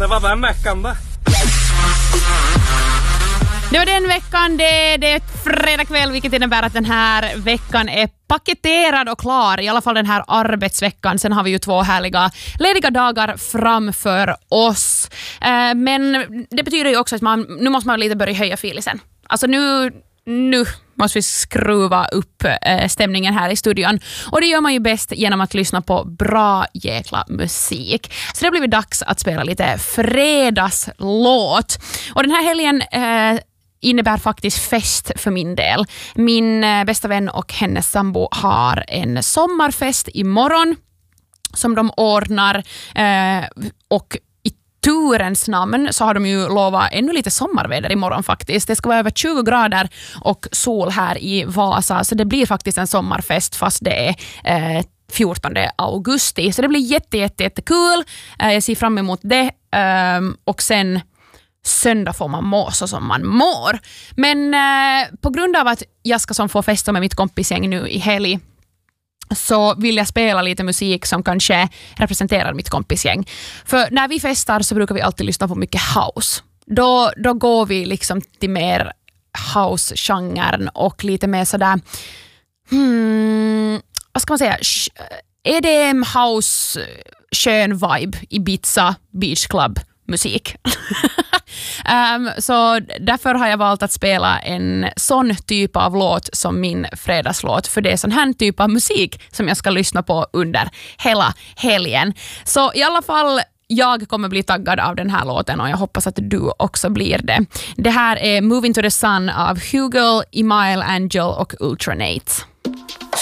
Det var bara veckan va? Det var den veckan, det är fredag kväll, vilket innebär att den här veckan är paketerad och klar, i alla fall den här arbetsveckan. Sen har vi ju 2 härliga lediga dagar framför oss. Men det betyder ju också att nu måste man lite börja höja filisen. Alltså nu måste vi skruva upp stämningen här i studion. Och det gör man ju bäst genom att lyssna på bra jäkla musik. Så det blir dags att spela lite fredagslåt. Och den här helgen innebär faktiskt fest för min del. Min bästa vän och hennes sambo har en sommarfest imorgon som de ordnar och turens namn så har de ju lovat ännu lite sommarväder imorgon faktiskt. Det ska vara över 20 grader och sol här i Vasa, så det blir faktiskt en sommarfest fast det är 14 augusti. Så det blir jättekul. Jag ser fram emot det och sen söndag får man må så som man mår. Men på grund av att jag ska som få festa med mitt kompisgäng nu i helg så vill jag spela lite musik som kanske representerar mitt kompisgäng. För när vi festar så brukar vi alltid lyssna på mycket house. Då går vi liksom till mer house-genren och lite mer sådär vad ska man säga, EDM house skön vibe Ibiza Beach Club musik. Så därför har jag valt att spela en sån typ av låt som min fredagslåt, för det är sån här typ av musik som jag ska lyssna på under hela helgen. Så i alla fall, jag kommer bli taggad av den här låten och jag hoppas att du också blir det. Det här är Moving to the Sun av Hugel, Emile Angel och Ultranate.